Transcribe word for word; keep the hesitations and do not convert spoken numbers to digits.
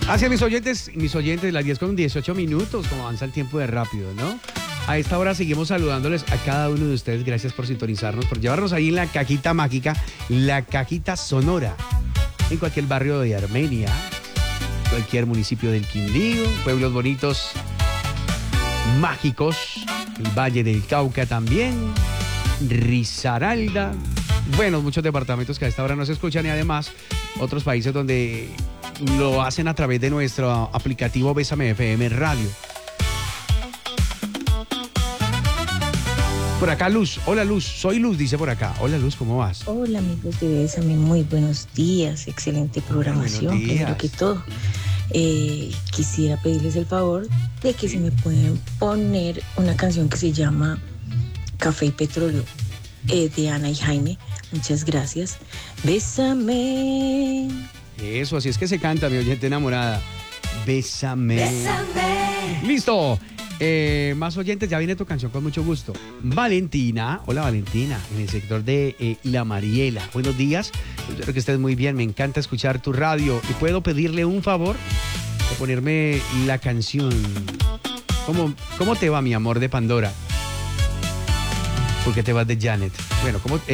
Hacia mis oyentes, mis oyentes, las diez con dieciocho minutos, como avanza el tiempo de rápido, ¿no? A esta hora seguimos saludándoles a cada uno de ustedes. Gracias por sintonizarnos, por llevarnos ahí en la cajita mágica, la cajita sonora, en cualquier barrio de Armenia, cualquier municipio del Quindío, pueblos bonitos, mágicos, el Valle del Cauca también, Risaralda, bueno, muchos departamentos que a esta hora no se escuchan y además otros países donde lo hacen a través de nuestro aplicativo Bésame F M Radio. Por acá Luz, hola Luz, soy Luz, dice por acá. Hola Luz, ¿cómo vas? Hola amigos de Bésame, muy buenos días, excelente programación, Buenos días. primero que todo. Eh, quisiera pedirles el favor de que se me pueden poner una canción que se llama Café y Petróleo, eh, de Ana y Jaime. Muchas gracias. Bésame. Eso, así es que se canta, mi oyente enamorada. Bésame. Bésame. Listo. Eh, más oyentes, ya viene tu canción con mucho gusto. Valentina, hola Valentina, en el sector de eh, La Mariela. Buenos días, espero que estés muy bien, me encanta escuchar tu radio. ¿Y puedo pedirle un favor? De ponerme la canción. ¿Cómo, cómo te va, mi amor de Pandora? ¿Por qué te vas de Janet? Bueno, ¿cómo?